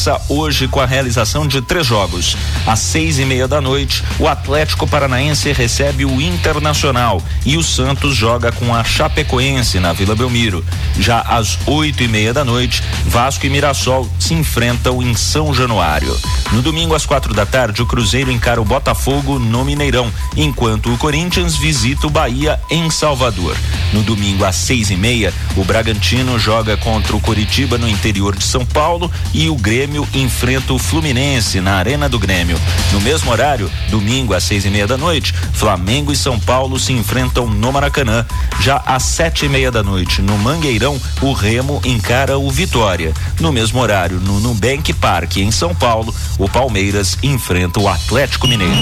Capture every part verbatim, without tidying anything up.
começa hoje com a realização de três jogos. Às seis e meia da noite, o Atlético Paranaense recebe o Internacional e o Santos joga com a Chapecoense na Vila Belmiro. Já às oito e meia da noite, Vasco e Mirassol se enfrentam em São Januário. No domingo às quatro da tarde, o Cruzeiro encara o Botafogo no Mineirão, enquanto o Corinthians visita o Bahia em Salvador. No domingo às seis e meia, o Bragantino joga contra o Coritiba no interior de São Paulo e o Grêmio enfrenta o Fluminense na Arena do Grêmio. No mesmo horário, domingo às seis e meia da noite, Flamengo e São Paulo se enfrentam no Maracanã. Já às sete e meia da noite, no Mangueirão, o Remo encara o Vitória. No mesmo horário, no Nubank Park em São Paulo, o Palmeiras enfrenta o Atlético Mineiro.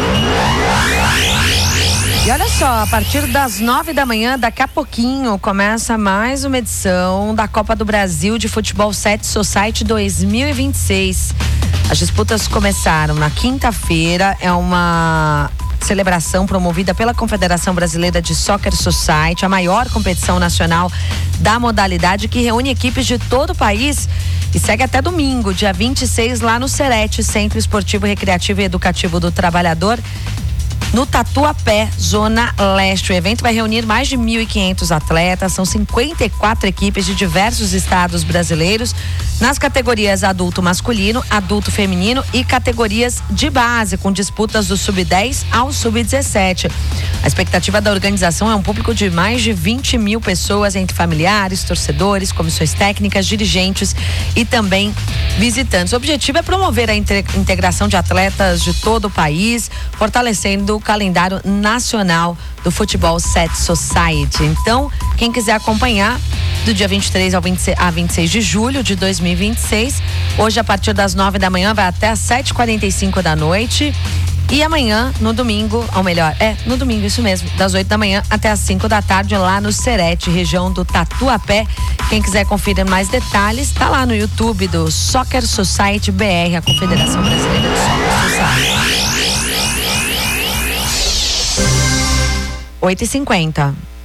E olha só, a partir das nove da manhã, daqui a pouquinho, começa mais uma edição da Copa do Brasil de Futebol Set Society dois mil e vinte e seis. As disputas começaram na quinta-feira, é uma celebração promovida pela Confederação Brasileira de Soccer Society, a maior competição nacional da modalidade, que reúne equipes de todo o país e segue até domingo, dia vinte e seis, lá no Serete, Centro Esportivo Recreativo e Educativo do Trabalhador, no Tatuapé, Zona Leste. O evento vai reunir mais de mil e quinhentos atletas, são cinquenta e quatro equipes de diversos estados brasileiros, nas categorias adulto masculino, adulto feminino e categorias de base, com disputas do sub dez ao sub dezessete. A expectativa da organização é um público de mais de vinte mil pessoas, entre familiares, torcedores, comissões técnicas, dirigentes e também visitantes. O objetivo é promover a integração de atletas de todo o país, fortalecendo o calendário nacional do Futebol Set Society. Então, quem quiser acompanhar, do dia vinte e três ao vinte a vinte e seis de julho de dois mil e vinte e seis, hoje a partir das nove da manhã vai até às sete e quarenta e cinco da noite. E amanhã, no domingo, ou melhor, é, no domingo, isso mesmo, das oito da manhã até as cinco da tarde, lá no Serete, região do Tatuapé. Quem quiser conferir mais detalhes, tá lá no YouTube do Soccer Society B R, a Confederação Brasileira de Soccer Society. oito e cinquenta.